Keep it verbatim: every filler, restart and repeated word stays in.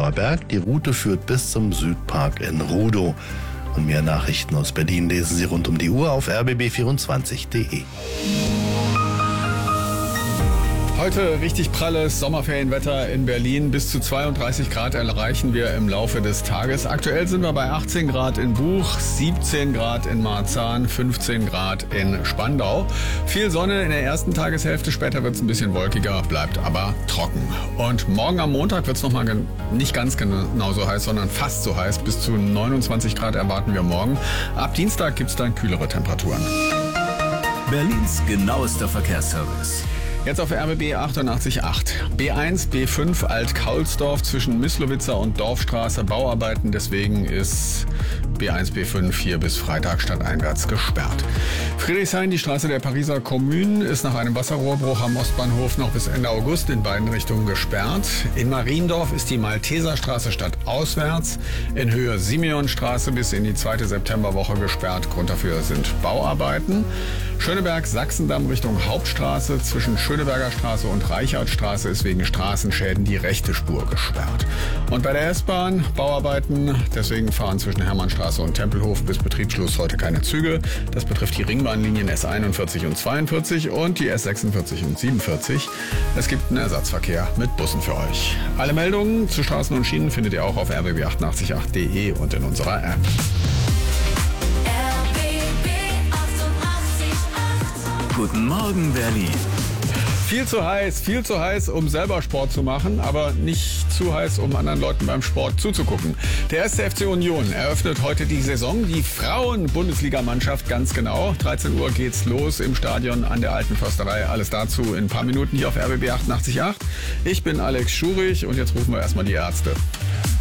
Prenzlauer Berg. Die Route führt bis zum Südpark in Rudow. Und mehr Nachrichten aus Berlin lesen Sie rund um die Uhr auf r b b vierundzwanzig punkt de. Heute richtig pralles Sommerferienwetter in Berlin. Bis zu zweiunddreißig Grad erreichen wir im Laufe des Tages. Aktuell sind wir bei achtzehn Grad in Buch, siebzehn Grad in Marzahn, fünfzehn Grad in Spandau. Viel Sonne in der ersten Tageshälfte, später wird es ein bisschen wolkiger, bleibt aber trocken. Und morgen am Montag wird es nochmal gen- nicht ganz genauso heiß, sondern fast so heiß. Bis zu neunundzwanzig Grad erwarten wir morgen. Ab Dienstag gibt es dann kühlere Temperaturen. Berlins genauester Verkehrsservice. Jetzt auf R B B achtundachtzig Komma acht. B eins, B fünf Alt-Kaulsdorf zwischen Misslowitzer und Dorfstraße, Bauarbeiten. Deswegen ist B eins, B fünf hier bis Freitag stadteinwärts gesperrt. Friedrichshain, die Straße der Pariser Kommune, ist nach einem Wasserrohrbruch am Ostbahnhof noch bis Ende August in beiden Richtungen gesperrt. In Mariendorf ist die Malteserstraße stadtauswärts in Höhe Simeonstraße bis in die zweite Septemberwoche gesperrt. Grund dafür sind Bauarbeiten. Schöneberg, Sachsendamm Richtung Hauptstraße zwischen Schöneberger Straße und Reichardtstraße ist wegen Straßenschäden die rechte Spur gesperrt. Und bei der S-Bahn Bauarbeiten, deswegen fahren zwischen Hermannstraße und Tempelhof bis Betriebsschluss heute keine Züge. Das betrifft die Ringbahnlinien S einundvierzig und zweiundvierzig und die S sechsundvierzig und siebenundvierzig. Es gibt einen Ersatzverkehr mit Bussen für euch. Alle Meldungen zu Straßen und Schienen findet ihr auch auf r b b achtundachtzig Komma acht punkt de und in unserer App. Guten Morgen, Berlin. Viel zu heiß, viel zu heiß, um selber Sport zu machen, aber nicht zu heiß, um anderen Leuten beim Sport zuzugucken. Der erste F C Union eröffnet heute die Saison, die Frauen-Bundesligamannschaft ganz genau. dreizehn Uhr geht's los im Stadion an der Alten Försterei. Alles dazu in ein paar Minuten hier auf R B B achtundachtzig Komma acht. Ich bin Alex Schurich und jetzt rufen wir erstmal die Ärzte.